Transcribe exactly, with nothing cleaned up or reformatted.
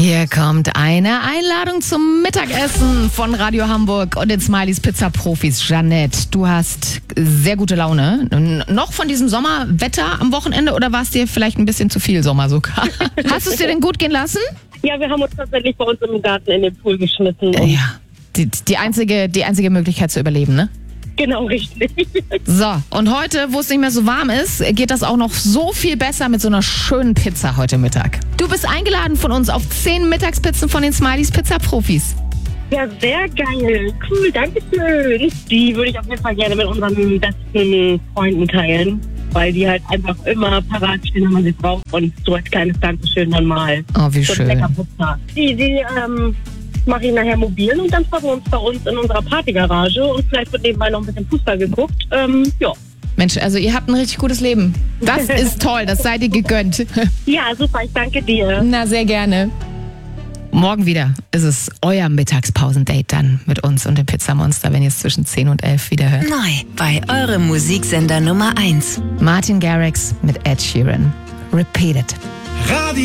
Hier kommt eine Einladung zum Mittagessen von Radio Hamburg und den Smileys Pizza Profis. Jeanette, du hast sehr gute Laune. N- noch von diesem Sommerwetter am Wochenende oder war es dir vielleicht ein bisschen zu viel Sommer sogar? Hast du es dir denn gut gehen lassen? Ja, wir haben uns tatsächlich bei uns im Garten in den Pool geschnitten. Und Ja, die, die, einzige, die einzige Möglichkeit zu überleben, ne? genau, richtig. So, und heute, wo es nicht mehr so warm ist, geht das auch noch so viel besser mit so einer schönen Pizza heute Mittag. Du bist eingeladen von uns auf zehn Mittagspizzen von den Smileys Pizza Profis. Ja, sehr geil. Cool, danke schön. Die würde ich auf jeden Fall gerne mit unseren besten Freunden teilen, weil die halt einfach immer parat stehen, wenn man sie braucht. Und so als kleines Dankeschön dann mal. Oh, wie so schön. Lecker Pizza. Die, die, ähm... mache ich nachher mobil und dann treffen wir uns bei uns in unserer Partygarage und vielleicht wird nebenbei noch ein bisschen Fußball geguckt. Ähm, ja. Mensch, also ihr habt ein richtig gutes Leben. Das ist toll, das seid ihr gegönnt. Ja, super, ich danke dir. Na, sehr gerne. Morgen wieder ist es euer Mittagspausendate dann mit uns und dem Pizzamonster, wenn ihr es zwischen zehn und elf wieder hört. Neu bei eurem Musiksender Nummer eins. Martin Garrix mit Ed Sheeran. Repeat it. Radio